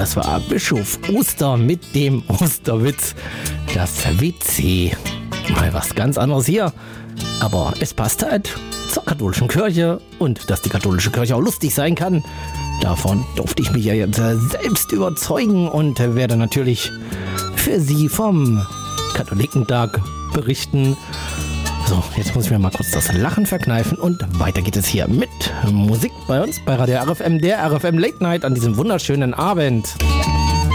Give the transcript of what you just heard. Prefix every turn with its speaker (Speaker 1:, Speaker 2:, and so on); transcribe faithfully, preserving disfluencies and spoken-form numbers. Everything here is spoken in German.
Speaker 1: das war Bischof Oster mit dem Osterwitz. Das W C. Mal was ganz anderes hier. Aber es passt halt zur katholischen Kirche und dass die katholische Kirche auch lustig sein kann. Davon durfte ich mich ja jetzt selbst überzeugen und werde natürlich für Sie vom Katholikentag berichten. So, jetzt muss ich mir mal kurz das Lachen verkneifen und weiter geht es hier mit Musik bei uns bei Radio R F M, der R F M Late Night an diesem wunderschönen Abend.